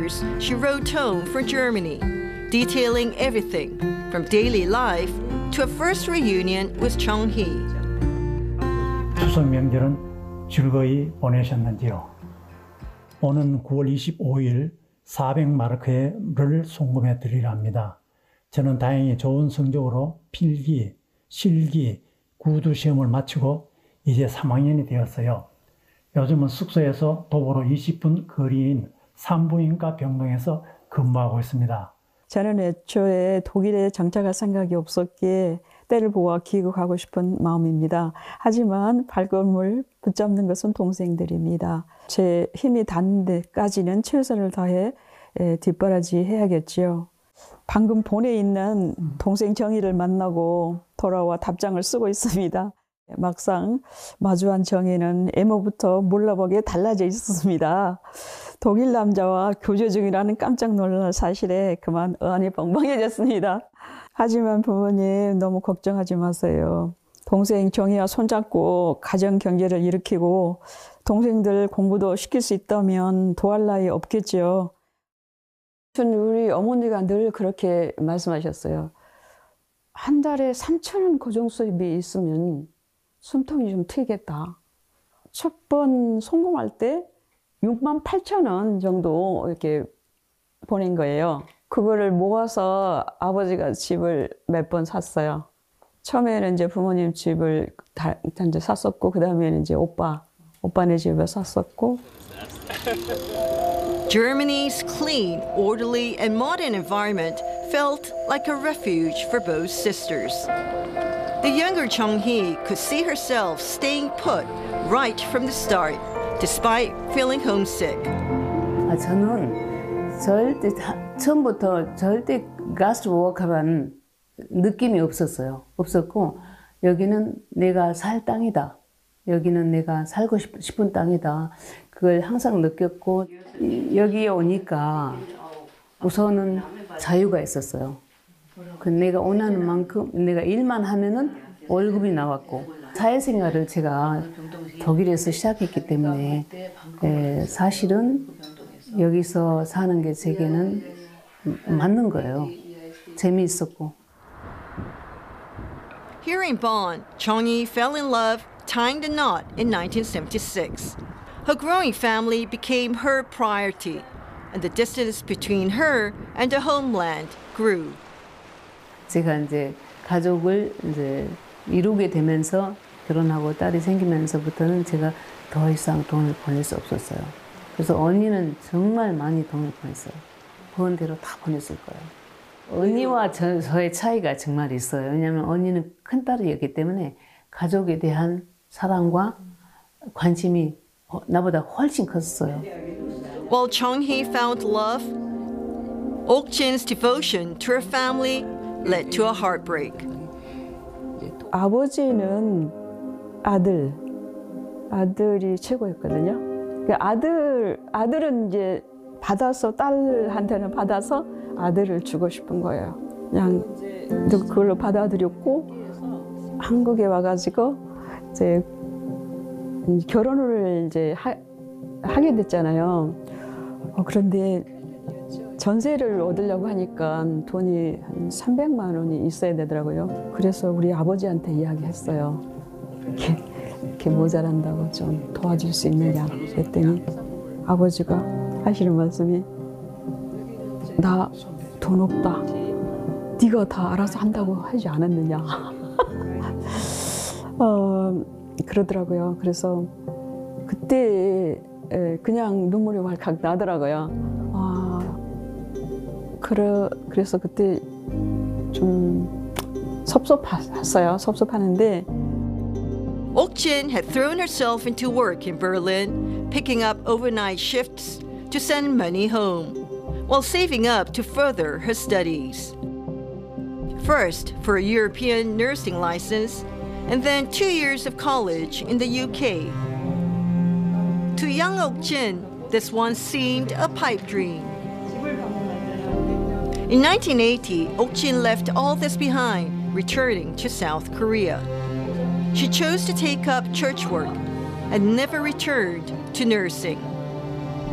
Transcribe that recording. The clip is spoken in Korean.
letters she wrote home from Germany, detailing everything from daily life to a first reunion with Chung-hee. 추석 명절은 즐거이 보내셨는지요? 오는 9월 25일 400마르크를 송금해 드리려 합니다. 저는 다행히 좋은 성적으로 필기, 실기, 구두 시험을 마치고 이제 3학년이 되었어요. 요즘은 숙소에서 도보로 20분 거리인 산부인과 병동에서 근무하고 있습니다. 저는 애초에 독일에 정착할 생각이 없었기에 때를 보아 귀국하고 싶은 마음입니다. 하지만 발걸음을 붙잡는 것은 동생들입니다. 제 힘이 닿는 데까지는 최선을 다해 뒷바라지 해야겠지요. 방금 본에 있는 동생 정희를 만나고 돌아와 답장을 쓰고 있습니다. 막상 마주한 정희는 애모부터 몰라보게 달라져 있었습니다. 독일 남자와 교제 중이라는 깜짝 놀랄 사실에 그만 어안이 벙벙해졌습니다. 하지만 부모님 너무 걱정하지 마세요. 동생 정희와 손잡고 가정 경제를 일으키고 동생들 공부도 시킬 수 있다면 도할 나위 없겠죠. 우리 어머니가 늘 그렇게 말씀하셨어요. 한 달에 3,000원 고정 수입이 있으면 숨통이 좀 트이겠다. 첫 번 송금할 때 68,000원 정도 이렇게 보낸 거예요. 그거를 모아서 아버지가 집을 몇 번 샀어요. 처음에는 이제 부모님 집을 이제 샀었고, 그 다음에는 이제 오빠네 집을 샀었고. Germany's clean, orderly, and modern environment felt like a refuge for both sisters. The younger Chung-hee could see herself staying put right from the start, despite feeling homesick. 저는 처음부터 절대 가스워커라는 느낌이 없었고 여기는 내가 살 땅이다. 여기는 내가 살고 싶은 땅이다. 그걸 항상 느꼈고 여기에 오니까 우선은 자유가 있었어요. 내가 원하는 만큼 내가 일만 하면은 월급이 나왔고 사회생활을 제가 독일에서 시작했기 때문에 사실은 여기서 사는 게 제게는 맞는 거예요. 재미있었고. Here in Bonn, Chung-hee fell in love tying the knot in 1976. Her growing family became her priority, and the distance between her and the homeland grew. 제가 이제 가족을 이제 이루게 되면서 결혼하고 딸이 생기면서부터는 제가 더 이상 돈을 보낼 수 없었어요. 그래서 언니는 정말 많이 돈을 보냈어요. 번 대로 다 보냈을 거예요. 언니와 저의 차이가 정말 있어요. 왜냐하면 언니는 큰딸이었기 때문에 가족에 대한 사랑과 관심이 나보다 훨씬 컸어요. While Chung-hee found love, Ok-jin's devotion to her family led to a heartbreak. 아버지는 아들이 최고였거든요. 아들은 이제 딸한테는 받아서 아들을 주고 싶은 거예요. 그냥 그걸로 받아들였고 한국에 와가지고 이제 결혼을 이제 하게 됐잖아요. 그런데 전세를 얻으려고 하니까 돈이 한 300만 원이 있어야 되더라고요. 그래서 우리 아버지한테 이야기했어요. 이렇게 모자란다고 좀 도와줄 수 있느냐 그랬더니 아버지가 하시는 말씀이 나 돈 없다. 네가 다 알아서 한다고 하지 않았느냐. 그러더라고요. 그래서 그때 그냥 눈물이 왈칵 나더라고요. 그래서 그때 좀 섭섭했어요. 섭섭하는데 Ok-jin had thrown herself into work in Berlin, picking up overnight shifts to send money home, while saving up to further her studies. First, for a European nursing license, and then 2 years of college in the UK. To young Ok-jin, this once seemed a pipe dream. In 1980, Ok-jin left all this behind, returning to South Korea. She chose to take up church work and never returned to nursing.